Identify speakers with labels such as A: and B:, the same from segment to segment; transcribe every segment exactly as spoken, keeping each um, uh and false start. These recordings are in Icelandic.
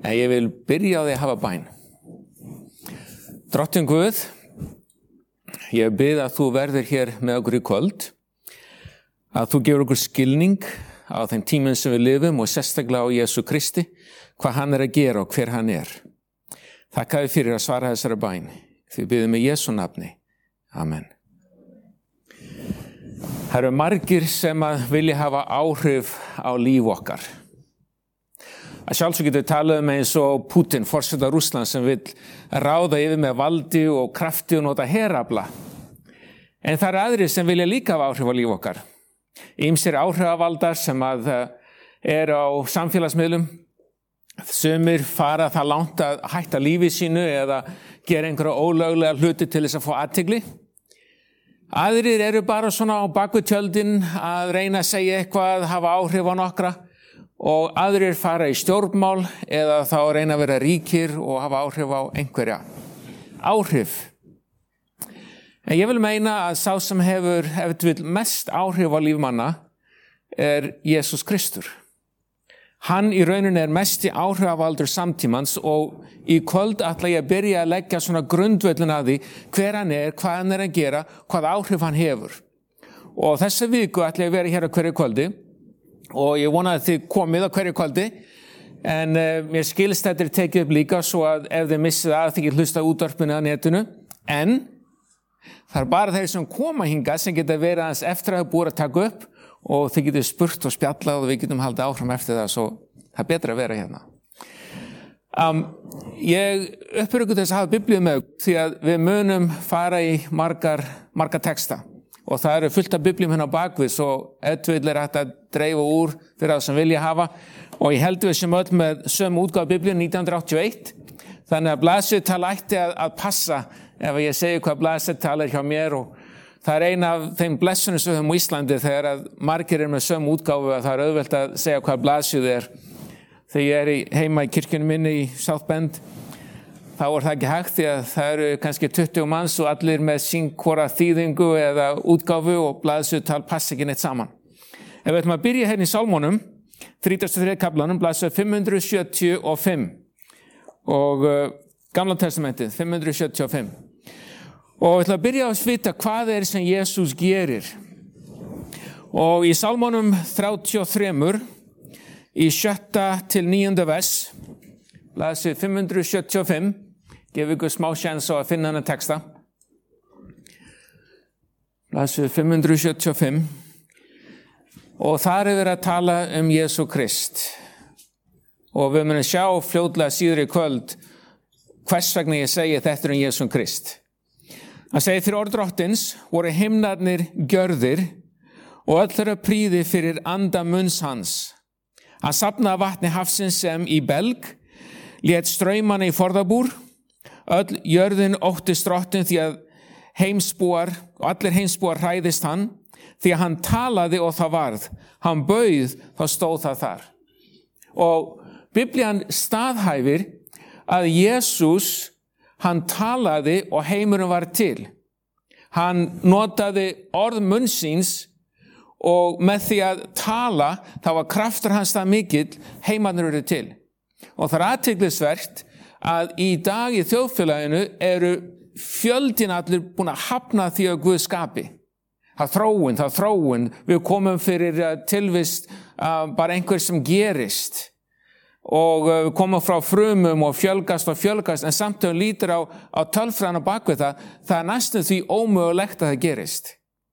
A: En ég vil byrja á því að hafa bæn. Drottinn Guð, ég bið að þú verðir hér með okkur í kvöld, að þú gefur okkur skilning á þeim tímum sem við lifum og sérstaklega á Jesú Kristi, hvað hann er að gera og hver hann er. Þakka þér fyrir að svara þessari bæn. Því biðum í Jesú nafni. Amen. Það eru margir sem að vilja hafa áhrif á líf okkar. Að sjálfsög getur talað um eins og Putin, forseta Rússlands, sem vill ráða yfir með valdi og krafti og nota herafla. En það eru aðrir sem vilja líka hafa áhrif á líf okkar. Ýmsir áhrifavaldar sem að er á samfélagsmiðlum. Sumir fara það langt að hætta lífi sínu eða gera einhverja ólöglega hluti til þess að fá athygli. Aðrir eru bara svona á bakvið tjöldin að reyna að segja eitthvað, hafa áhrif á nokkra. Og aðrir fara í stjórnmál eða þá reyna að vera ríkir og hafa áhrif á einhverja. Áhrif. En ég vil meina að sá sem hefur, ef þú vil, mest áhrif á lífmanna er Jesús Kristur. Hann í rauninni er mesti áhrifavaldur samtímans og í kvöld ætla ég að byrja að leggja svona grundvöllin að því hver hann er, hvað hann er að gera, hvað áhrif hann hefur. Og þessa viku ætla ég að vera hér á hverju kvöldi. Og ég vona að þið komið á hverju kvöldi, en uh, mér skilst þetta er tekið upp líka svo að ef þið missið að þið getið hlusta útvarpinu á netinu, en það er bara þeir sem koma hingað sem geta verið aðeins eftir að hafa búið að taka upp og þið getið spurt og spjallað og við getum haldið áfram eftir það, svo það er betra að vera hérna. Um, ég uppbyrgu þess að hafa biblíu með því að við munum fara í margar, margar texta. Og það eru fullt af biblíum hérna á bakvið, svo eðvill er hægt að dreifa úr fyrir það sem vilja hafa. Og ég held við sem öll með sömu útgáfu biblíu nítján hundruð áttatíu og eitt. Þannig að blaðsíðutal ætti að, að passa ef ég segi hvað blaðsíðutal er hjá mér. Og það er eina af þeim blessunum sem við höfum á Íslandi þegar að margir er með sömu útgáfu að það er auðvelt að segja hvað blaðsíðu er. Þegar ég er í, heima í kirkjunum minni í South Bend, þá er það ekki hægt því að það eru kannski tuttugu manns og allir með sín hvora þýðingu eða útgáfu og blaðsíðutal passa ekki neitt saman. Ef við ætlum að byrja hérna í Sálmónum, þrítugasta og þriðja kaflanum, blaðsíðu fimm hundruð sjötíu og fimm og uh, Gamla testamentið, fimm hundruð sjötíu og fimm. Og við ætlum að byrja á að vita hvað er sem Jesús gerir. Og í Sálmónum þrjátíu og þrjú, í sjötta til níunda vers, blaðsíðu fimm hundruð sjötíu og fimm, gefur ykkur smá sjans á að finna hana texta. Blaðsíðu fimm hundruð sjötíu og fimm. Og þar er verið að tala um Jesú Krist. Og við munum sjá fljótlega síður í kvöld hvers vegna ég segi þetta um Jesú Krist. Það segir fyrir orð Drottins voru himnarnir gjörðir og öll þeirra prýði fyrir anda munns hans. Hann safnaði vatni hafsins sem í belg, lét straumana í forðabúr, öll jörðin óttist Drottinn því að heimsbúar og allir heimsbúar hræðist hann, því að hann talaði og það varð. Hann bauð, þá stóð það þar. Og Biblían staðhæfir að Jesús, hann talaði og heimurinn var til. Hann notaði orð munns síns og með því að tala, þá var kraftur hans það mikill, heimarnir eru til. Og það er athyglisvert að í dag í þjóðfélaginu eru fjöldin allir búin að hafna því að Guð skapi. Það þróun, það þróun, við komum fyrir tilvist uh, bara einhver sem gerist. Og uh, við komum frá frumum og fjölgast og fjölgast, en samt að lítur á, á tölfræðina bakvið það, það er næstum því ómögulegt að það gerist.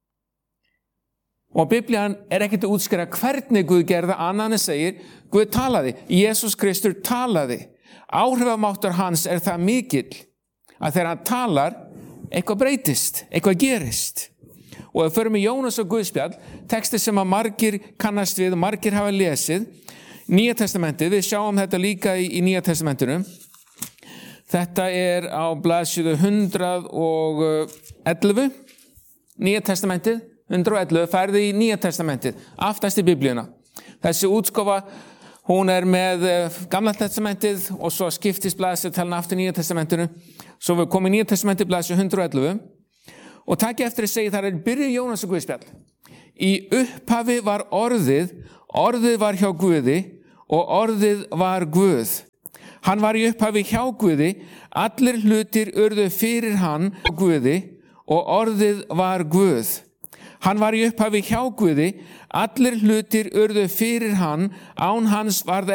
A: Og Biblían er ekkert að útskýra hvernig Guð gerði, annan en segir, Guð talaði, Jesús Kristur talaði. Áhrifamáttur hans er það mikill að þegar hann talar, eitthvað breytist, eitthvað gerist. Og ef við förum í Jónas og Guðspjall, texti sem að margir kannast við og margir hafa lesið, Nýja testamentið, við sjáum þetta líka í, í Nýja testamentinu. Þetta er á blaðsíðu hundrað og ellefu, Nýja testamentið, hundrað og ellefu, færði í Nýja testamentið, aftast í Biblíuna. Þessi útskofa, hún er með Gamla testamentið og svo skiptist blaðsíðu talin aftur Nýja testamentinu. Svo við komum í Nýja testamentið blaðsíðu hundrað og ellefu. Og takk eftir að segja þar er byrju Jónas og Guðspjall. Í upphafi var orðið, orðið var hjá Guði og orðið var Guð. Hann var í upphafi hjá Guði, allir hlutir urðu fyrir hann Guði og orðið var Guð. Hann var í upphafi hjá Guði, allir hlutir urðu fyrir hann, án hans varð